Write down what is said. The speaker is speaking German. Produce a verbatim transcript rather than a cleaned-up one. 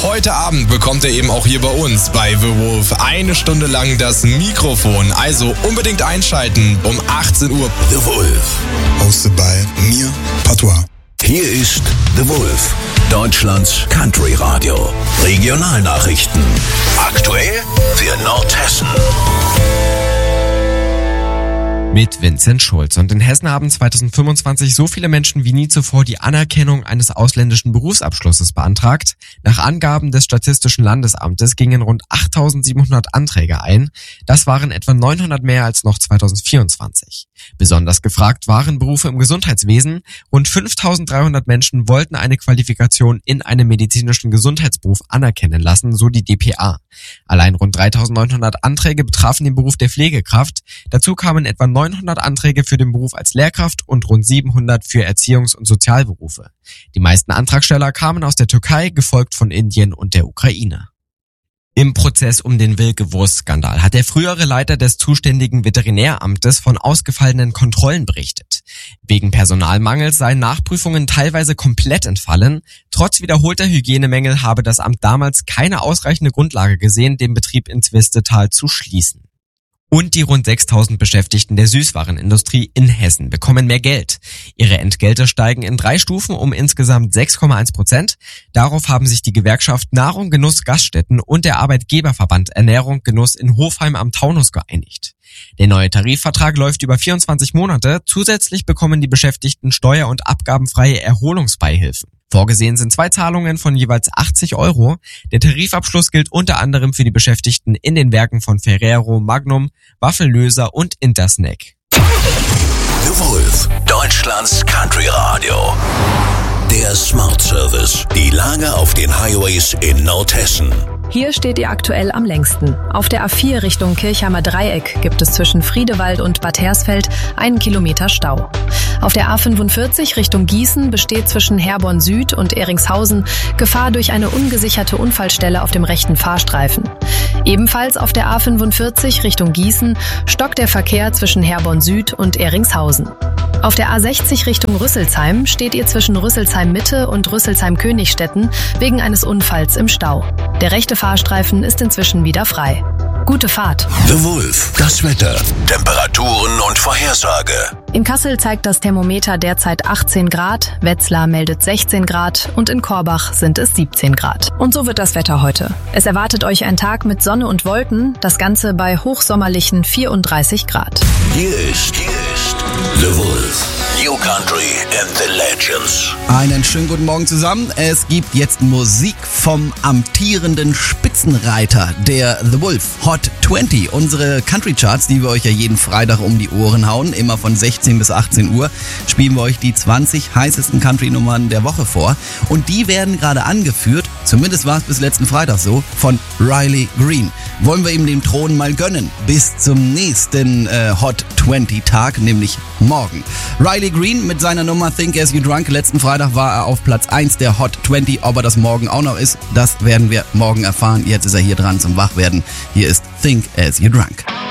heute Abend bekommt er eben auch hier bei uns bei The Wolf eine Stunde lang das Mikrofon. Also unbedingt einschalten um achtzehn Uhr. The Wolf. Hosted by mir, Patois. Hier ist The Wolf, Deutschlands Country Radio. Regionalnachrichten. Aktuell für Nordhessen. Mit Vincent Schulz. Und in Hessen haben zwanzig fünfundzwanzig so viele Menschen wie nie zuvor die Anerkennung eines ausländischen Berufsabschlusses beantragt. Nach Angaben des Statistischen Landesamtes gingen rund achttausendsiebenhundert Anträge ein. Das waren etwa neunhundert mehr als noch zwanzig vierundzwanzig. Besonders gefragt waren Berufe im Gesundheitswesen. Rund fünftausenddreihundert Menschen wollten eine Qualifikation in einem medizinischen Gesundheitsberuf anerkennen lassen, so die D P A. Allein rund dreitausendneunhundert Anträge betrafen den Beruf der Pflegekraft. Dazu kamen etwa neunhundert Anträge für den Beruf als Lehrkraft und rund siebenhundert für Erziehungs- und Sozialberufe. Die meisten Antragsteller kamen aus der Türkei, gefolgt von Indien und der Ukraine. Im Prozess um den Wilke-Wurst-Skandal hat der frühere Leiter des zuständigen Veterinäramtes von ausgefallenen Kontrollen berichtet. Wegen Personalmangels seien Nachprüfungen teilweise komplett entfallen. Trotz wiederholter Hygienemängel habe das Amt damals keine ausreichende Grundlage gesehen, den Betrieb in Twistetal zu schließen. Und die rund sechstausend Beschäftigten der Süßwarenindustrie in Hessen bekommen mehr Geld. Ihre Entgelte steigen in drei Stufen um insgesamt sechs Komma eins Prozent. Darauf haben sich die Gewerkschaft Nahrung, Genuss, Gaststätten und der Arbeitgeberverband Ernährung, Genuss in Hofheim am Taunus geeinigt. Der neue Tarifvertrag läuft über vierundzwanzig Monate. Zusätzlich bekommen die Beschäftigten steuer- und abgabenfreie Erholungsbeihilfen. Vorgesehen sind zwei Zahlungen von jeweils achtzig Euro. Der Tarifabschluss gilt unter anderem für die Beschäftigten in den Werken von Ferrero, Magnum, Waffellöser und Intersnack. The Wolf, Deutschlands Country Radio. Der Smart Service. Die Lage auf den Highways in Nordhessen. Hier steht ihr aktuell am längsten. Auf der A vier Richtung Kirchheimer Dreieck gibt es zwischen Friedewald und Bad Hersfeld einen Kilometer Stau. Auf der A fünfundvierzig Richtung Gießen besteht zwischen Herborn Süd und Eringshausen Gefahr durch eine ungesicherte Unfallstelle auf dem rechten Fahrstreifen. Ebenfalls auf der A fünfundvierzig Richtung Gießen stockt der Verkehr zwischen Herborn Süd und Eringshausen. Auf der A sechzig Richtung Rüsselsheim steht ihr zwischen Rüsselsheim Mitte und Rüsselsheim Königstetten wegen eines Unfalls im Stau. Der rechte Fahrstreifen ist inzwischen wieder frei. Gute Fahrt. The Wolf, das Wetter, Temperaturen und Vorhersage. In Kassel zeigt das Thermometer derzeit achtzehn Grad, Wetzlar meldet sechzehn Grad und in Korbach sind es siebzehn Grad. Und so wird das Wetter heute. Es erwartet euch ein Tag mit Sonne und Wolken, das Ganze bei hochsommerlichen vierunddreißig Grad. Hier ist, hier ist The Wolf. New Country and the Legends. Einen schönen guten Morgen zusammen. Es gibt jetzt Musik vom amtierenden Spitzenreiter der The Wolf Hot zwanzig. Unsere Country Charts, die wir euch ja jeden Freitag um die Ohren hauen, immer von sechzehn bis achtzehn Uhr, spielen wir euch die zwanzig heißesten Country-Nummern der Woche vor. Und die werden gerade angeführt, zumindest war es bis letzten Freitag so, von Riley Green. Wollen wir ihm den Thron mal gönnen, bis zum nächsten äh, Hot zwanzig Tag, nämlich morgen. Riley Green mit seiner Nummer Think As You Drunk. Letzten Freitag war er auf Platz eins der Hot zwanzig. Ob er das morgen auch noch ist, das werden wir morgen erfahren. Jetzt ist er hier dran zum Wachwerden. Hier ist Think As You Drunk.